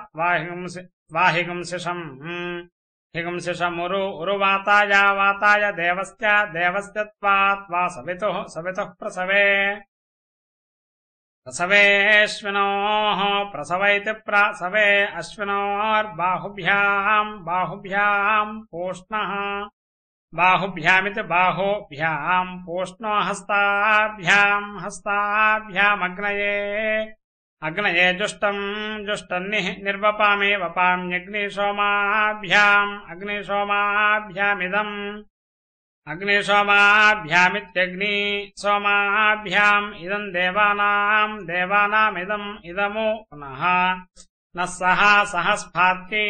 वाहिगुंसिषम् हिगुंसिषमुरु उरुवाताय वाताय देवस्य त्वा सवितुः प्रसवे प्रसवेऽश्विनोः प्रसव इति प्रसवे अश्विनोर्बाहुभ्याम् पूष्णः बाहुभ्यामिति बाहुभ्याम् पूष्णो हस्ताभ्यामग्नये जुष्टन्निः निर्वपामि वपाम्यग्निसोमाभ्यामिदम् अग्निसोमाभ्यामित्यग्निसोमाभ्याम् इदम् देवानामिदम् इदमु पुनः न सह स्फात्यै